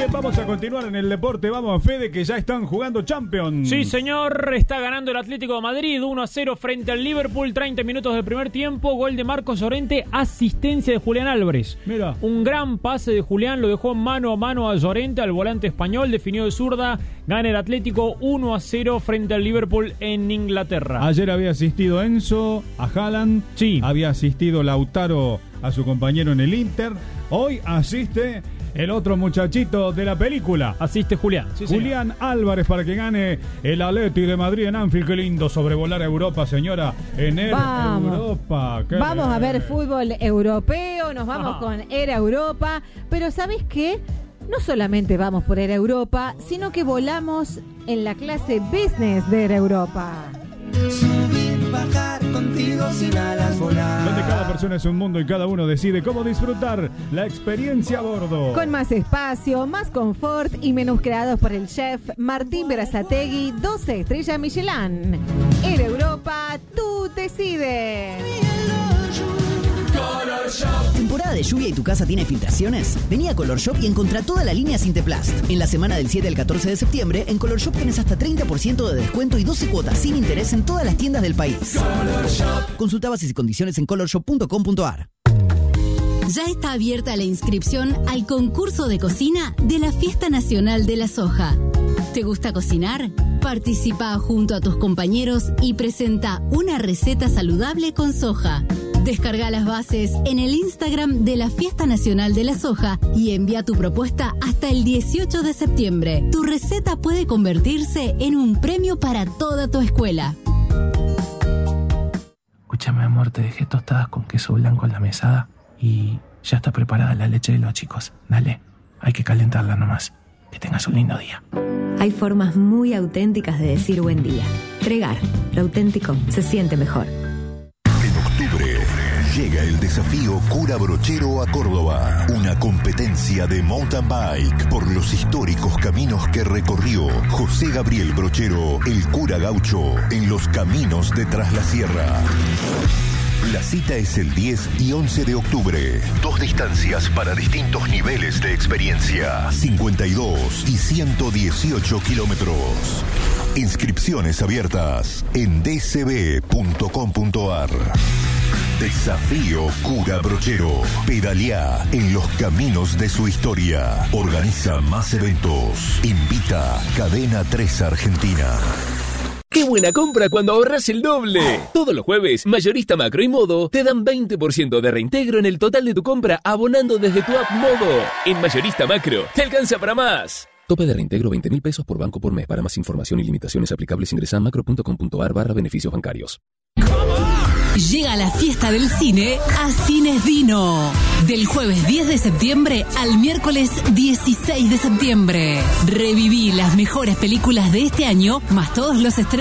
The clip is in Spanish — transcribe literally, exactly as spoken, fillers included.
bien, vamos a continuar en el deporte. Vamos, Fede, que ya están jugando Champions. Sí, señor, está ganando el Atlético de Madrid uno a cero frente al Liverpool. treinta minutos del primer tiempo, gol de Marcos Llorente, asistencia de Julián Álvarez. Mira. Un gran pase de Julián, lo dejó mano a mano a Llorente, al volante español, definió de zurda. Gana el Atlético uno a cero frente al Liverpool en Inglaterra. Ayer había asistido Enzo a Haaland. Sí. Había asistido Lautaro a su compañero en el Inter. Hoy asiste el otro muchachito de la película. Asiste Julián. Sí, Julián señor. Álvarez, para que gane el Atleti de Madrid en Anfield. Qué lindo sobrevolar a Europa, señora. En Air vamos. Europa. Qué vamos bien. a ver fútbol europeo. Nos vamos Ajá. con Air Europa. Pero ¿sabés qué? No solamente vamos por Air Europa, sino que volamos en la clase Business de Air Europa. Subir, bajar, contigo sin alas volar. Donde cada persona es un mundo y cada uno decide cómo disfrutar la experiencia a bordo. Con más espacio, más confort y menús creados por el chef Martín Berazategui, doce estrellas Michelin. Air Europa, tú decides. ¿Temporada de lluvia y tu casa tiene filtraciones? Vení a Color Shop y encontrá toda la línea Sinteplast. En la semana del siete al catorce de septiembre, en Color Shop tenés hasta treinta por ciento de descuento y doce cuotas sin interés en todas las tiendas del país. Color Shop. Consulta bases y condiciones en color shop punto com punto a r. Ya está abierta la inscripción al concurso de cocina de la Fiesta Nacional de la Soja. ¿Te gusta cocinar? Participa junto a tus compañeros y presenta una receta saludable con soja. Descarga las bases en el Instagram de la Fiesta Nacional de la Soja y envía tu propuesta hasta el dieciocho de septiembre. Tu receta puede convertirse en un premio para toda tu escuela. Escúchame, amor, te dejé tostadas con queso blanco en la mesada y ya está preparada la leche de los chicos. Dale, hay que calentarla nomás. Que tengas un lindo día. Hay formas muy auténticas de decir buen día. Tregar, lo auténtico se siente mejor. En octubre llega el desafío Cura Brochero a Córdoba. Una competencia de mountain bike por los históricos caminos que recorrió José Gabriel Brochero, el cura gaucho, en los caminos de Tras la Sierra. La cita es el diez y once de octubre. Dos distancias para distintos niveles de experiencia. cincuenta y dos y ciento dieciocho kilómetros. Inscripciones abiertas en d c b punto com punto a r. Desafío Cura Brochero. Pedaleá en los caminos de su historia. Organiza más eventos. Invita Cadena tres Argentina. ¡Qué buena compra cuando ahorras el doble! Todos los jueves, Mayorista Macro y Modo te dan veinte por ciento de reintegro en el total de tu compra abonando desde tu app Modo. En Mayorista Macro, te alcanza para más. Tope de reintegro veinte mil pesos por banco por mes. Para más información y limitaciones aplicables ingresa a macro punto com punto a r barra beneficios bancarios. Llega la fiesta del cine a Cines Dino. Del jueves diez de septiembre al miércoles dieciséis de septiembre. Reviví las mejores películas de este año, más todos los estrenos